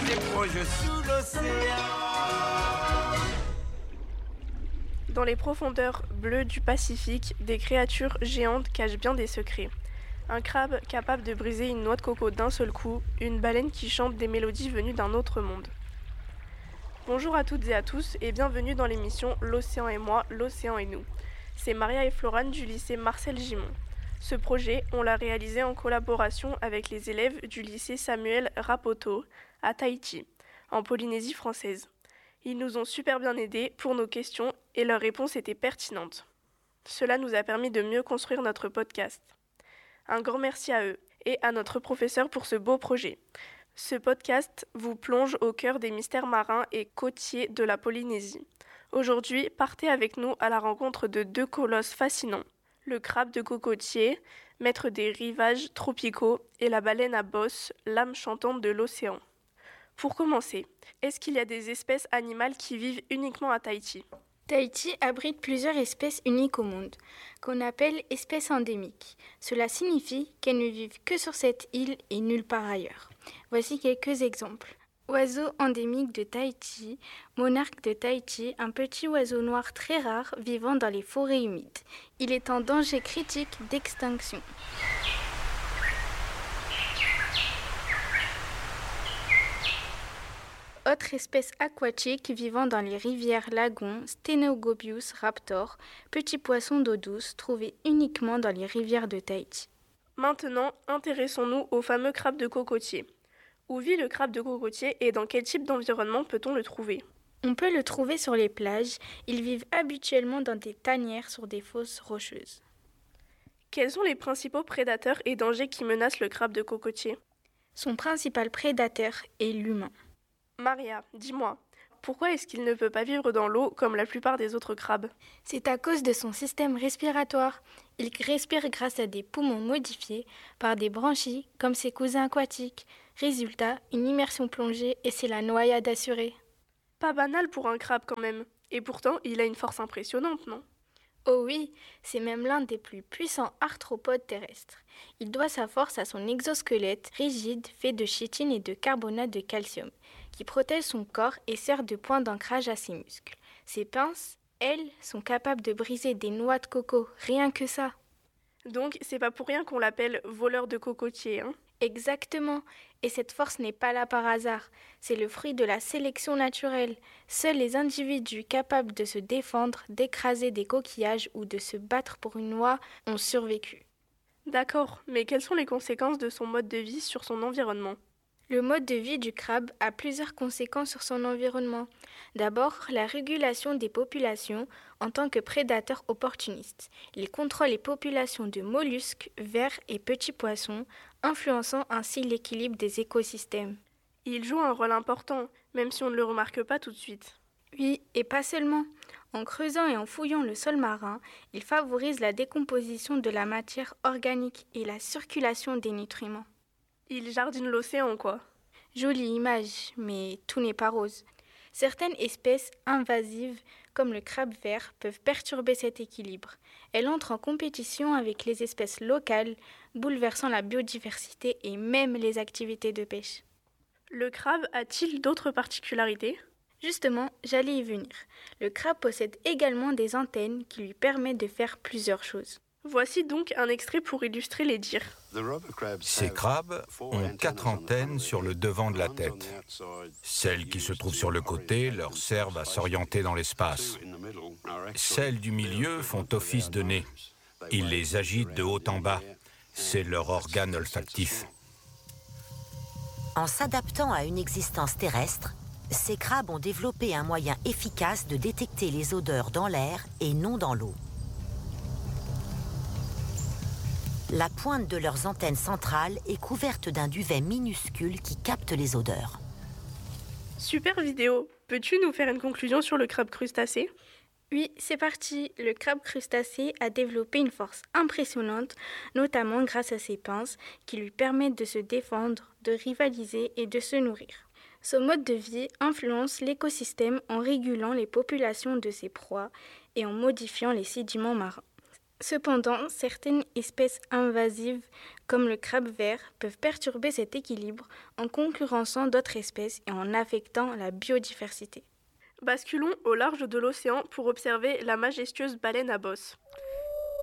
des projets sous l'océan. Dans les profondeurs bleues du Pacifique, des créatures géantes cachent bien des secrets. Un crabe capable de briser une noix de coco d'un seul coup, une baleine qui chante des mélodies venues d'un autre monde. Bonjour à toutes et à tous et bienvenue dans l'émission L'Océan et moi, l'Océan et nous. C'est Maria et Florane du lycée Marcel Gimond. Ce projet, on l'a réalisé en collaboration avec les élèves du lycée Samuel Rapoto à Tahiti, en Polynésie française. Ils nous ont super bien aidés pour nos questions et leurs réponses étaient pertinentes. Cela nous a permis de mieux construire notre podcast. Un grand merci à eux et à notre professeur pour ce beau projet. Ce podcast vous plonge au cœur des mystères marins et côtiers de la Polynésie. Aujourd'hui, partez avec nous à la rencontre de deux colosses fascinants. Le crabe de cocotier, maître des rivages tropicaux, et la baleine à bosse, l'âme chantante de l'océan. Pour commencer, est-ce qu'il y a des espèces animales qui vivent uniquement à Tahiti ? Tahiti abrite plusieurs espèces uniques au monde, qu'on appelle espèces endémiques. Cela signifie qu'elles ne vivent que sur cette île et nulle part ailleurs. Voici quelques exemples. Oiseau endémique de Tahiti, monarque de Tahiti, un petit oiseau noir très rare vivant dans les forêts humides. Il est en danger critique d'extinction. Autre espèce aquatique vivant dans les rivières lagons, Stenogobius raptor, petit poisson d'eau douce trouvé uniquement dans les rivières de Tahiti. Maintenant, intéressons-nous au fameux crabe de cocotier. Où vit le crabe de cocotier et dans quel type d'environnement peut-on le trouver ? On peut le trouver sur les plages. Ils vivent habituellement dans des tanières sur des fosses rocheuses. Quels sont les principaux prédateurs et dangers qui menacent le crabe de cocotier ? Son principal prédateur est l'humain. Maria, dis-moi, pourquoi est-ce qu'il ne peut pas vivre dans l'eau comme la plupart des autres crabes ? C'est à cause de son système respiratoire. Il respire grâce à des poumons modifiés par des branchies comme ses cousins aquatiques. Résultat, une immersion plongée et c'est la noyade assurée. Pas banal pour un crabe quand même. Et pourtant, il a une force impressionnante, non ? Oh oui, c'est même l'un des plus puissants arthropodes terrestres. Il doit sa force à son exosquelette rigide fait de chitine et de carbonate de calcium, qui protège son corps et sert de point d'ancrage à ses muscles. Ses pinces, elles, sont capables de briser des noix de coco, rien que ça. Donc, c'est pas pour rien qu'on l'appelle voleur de cocotier, hein ? Exactement. Et cette force n'est pas là par hasard. C'est le fruit de la sélection naturelle. Seuls les individus capables de se défendre, d'écraser des coquillages ou de se battre pour une noix ont survécu. D'accord, mais quelles sont les conséquences de son mode de vie sur son environnement ? Le mode de vie du crabe a plusieurs conséquences sur son environnement. D'abord, la régulation des populations en tant que prédateur opportuniste. Il contrôle les populations de mollusques, vers et petits poissons, influençant ainsi l'équilibre des écosystèmes. Il joue un rôle important, même si on ne le remarque pas tout de suite. Oui, et pas seulement. En creusant et en fouillant le sol marin, il favorise la décomposition de la matière organique et la circulation des nutriments. Il jardine l'océan, quoi. Jolie image, mais tout n'est pas rose. Certaines espèces invasives, comme le crabe vert, peuvent perturber cet équilibre. Elles entrent en compétition avec les espèces locales, bouleversant la biodiversité et même les activités de pêche. Le crabe a-t-il d'autres particularités ? Justement, j'allais y venir. Le crabe possède également des antennes qui lui permettent de faire plusieurs choses. Voici donc un extrait pour illustrer les dires. Ces crabes ont 4 antennes sur le devant de la tête. Celles qui se trouvent sur le côté leur servent à s'orienter dans l'espace. Celles du milieu font office de nez. Ils les agitent de haut en bas. C'est leur organe olfactif. En s'adaptant à une existence terrestre, ces crabes ont développé un moyen efficace de détecter les odeurs dans l'air et non dans l'eau. La pointe de leurs antennes centrales est couverte d'un duvet minuscule qui capte les odeurs. Super vidéo. Peux-tu nous faire une conclusion sur le crabe crustacé ? Oui, c'est parti. Le crabe crustacé a développé une force impressionnante, notamment grâce à ses pinces qui lui permettent de se défendre, de rivaliser et de se nourrir. Son mode de vie influence l'écosystème en régulant les populations de ses proies et en modifiant les sédiments marins. Cependant, certaines espèces invasives, comme le crabe vert, peuvent perturber cet équilibre en concurrençant d'autres espèces et en affectant la biodiversité. Basculons au large de l'océan pour observer la majestueuse baleine à bosse.